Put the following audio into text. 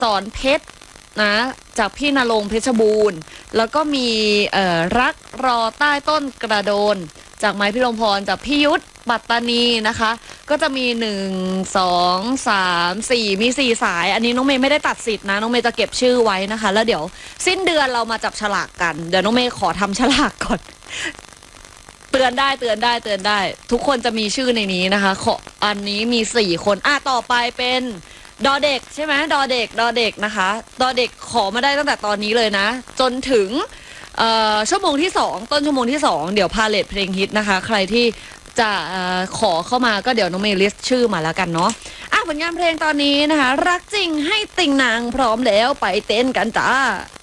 สอนเพชรนะจากพี่ณรงค์เพชรบูรณ์แล้วก็มีรักรอใต้ต้นกระโดนจากไม้พิรมพรจากพี่ยุทธปัตตานีนะคะก็จะมี1 2 3 4มี4 สายอันนี้น้องเมย์ไม่ได้ตัดสิทธิ์นะน้องเมย์จะเก็บชื่อไว้นะคะแล้วเดี๋ยวสิ้นเดือนเรามาจับฉลากกันเดี๋ยวน้องเมย์ขอทำฉลากก่อนเตือนได้ทุกคนจะมีชื่อในนี้นะคะอันนี้มี4 คนต่อไปเป็นดอเด็กใช่ไหมดอเด็กนะคะดอเด็กขอมาได้ตั้งแต่ตอนนี้เลยนะจนถึงชั่วโมงที่2ต้นชั่วโมงที่2เดี๋ยวพาเลทเพลงฮิตนะคะใครที่จะขอเข้ามาก็เดี๋ยวน้องเมย์ลิสต์ชื่อมาแล้วกันเนาะผลงานเพลงตอนนี้นะคะรักจริงให้ติ่งนางพร้อมแล้วไปเต้นกันจ้า